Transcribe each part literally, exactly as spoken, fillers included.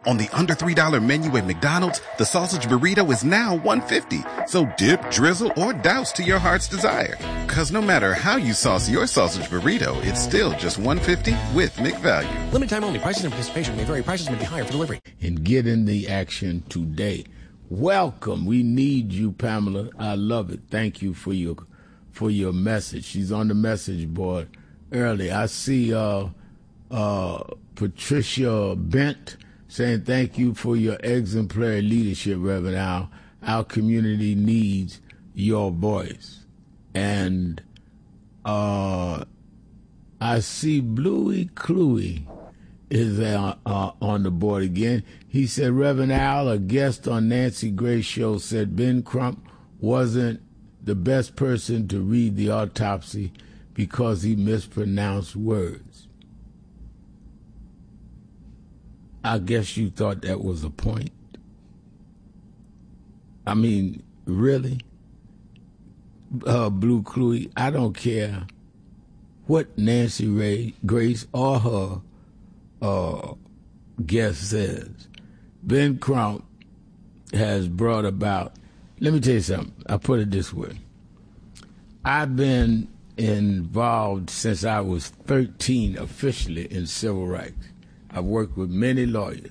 On the under three dollar menu at McDonald's, the sausage burrito is now one fifty. So dip, drizzle, or douse to your heart's desire. Cause no matter how you sauce your sausage burrito, it's still just one fifty with McValue. Limited time only. Prices and participation may vary. Prices may be higher for delivery. And get in the action today. Welcome. We need you, Pamela. I love it. Thank you for your for your message. She's on the message board early. I see uh, uh, Patricia Bent saying thank you for your exemplary leadership, Reverend Al. Our community needs your voice. And uh, I see Bluey Cluey is uh, uh, on the board again. He said, Reverend Al, a guest on Nancy Grace's show, said Ben Crump wasn't the best person to read the autopsy because he mispronounced words. I guess you thought that was a point. I mean, really? Uh, Blue Cluey, I don't care what Nancy Ray, Grace or her uh, guest says. Ben Crump has brought about, let me tell you something. I'll put it this way. I've been involved since I was thirteen officially in civil rights. I've worked with many lawyers.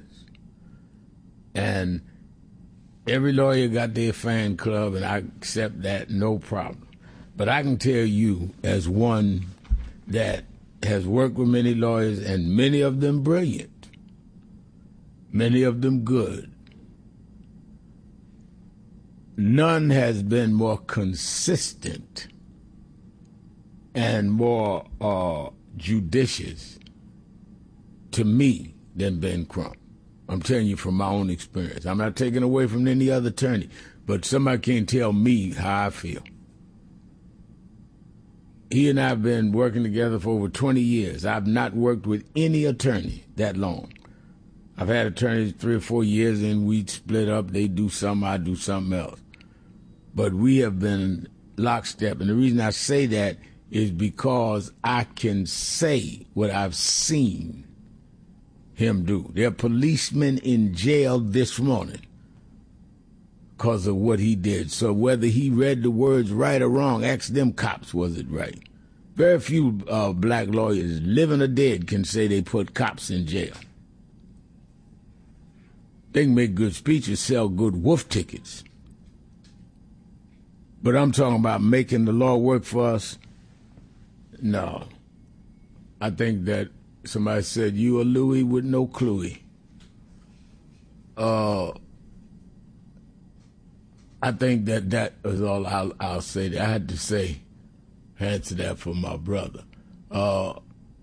And every lawyer got their fan club, and I accept that, no problem. But I can tell you, as one that has worked with many lawyers, and many of them brilliant, many of them good, none has been more consistent and more uh, judicious to me than Ben Crump. I'm telling you from my own experience. I'm not taking away from any other attorney, but somebody can't tell me how I feel. He and I have been working together for over twenty years. I've not worked with any attorney that long. I've had attorneys three or four years, and we split up. They do something, I do something else. But we have been lockstep, and the reason I say that is because I can say what I've seen him do. There are policemen in jail this morning because of what he did. So whether he read the words right or wrong, ask them cops, was it right? Very few uh, black lawyers, living or dead, can say they put cops in jail. They can make good speeches, sell good wolf tickets. But I'm talking about making the law work for us. No. I think that somebody said, you a Louie with no cluey. Uh, I think that that is all I'll, I'll say. I had to say, answer that for my brother. Uh,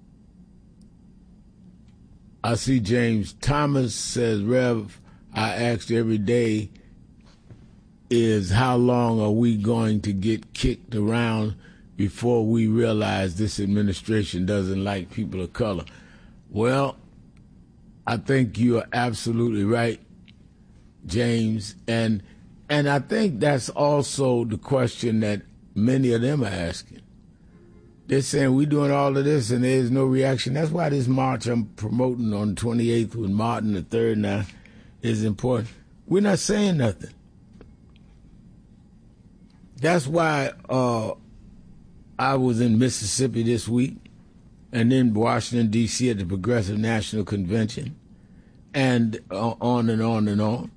I see James Thomas says, Rev, I asked every day is how long are we going to get kicked around before we realize this administration doesn't like people of color? Well, I think you are absolutely right, James. And and I think that's also the question that many of them are asking. They're saying we're doing all of this and there's no reaction. That's why this march I'm promoting on the twenty-eighth with Martin the third now is important. We're not saying nothing. That's why uh, I was in Mississippi this week and then Washington, D C at the Progressive National Convention and uh, on and on and on.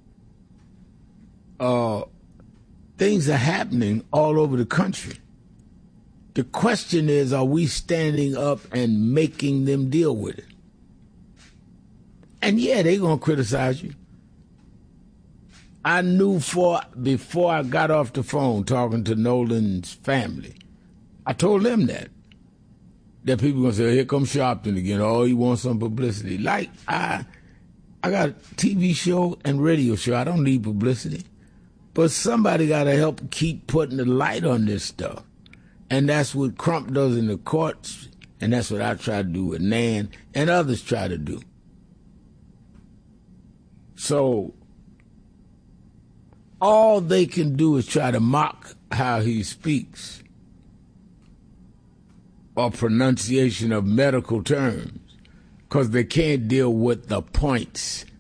Uh, things are happening all over the country. The question is, are we standing up and making them deal with it? And yeah, they're going to criticize you. I knew for before I got off the phone talking to Nolan's family, I told them that. That people going to say, here comes Sharpton again. Oh, he wants some publicity. Like, I I got a T V show and radio show. I don't need publicity. But somebody got to help keep putting the light on this stuff. And that's what Crump does in the courts, and that's what I try to do with Nan, and others try to do. So all they can do is try to mock how he speaks or pronunciation of medical terms because they can't deal with the points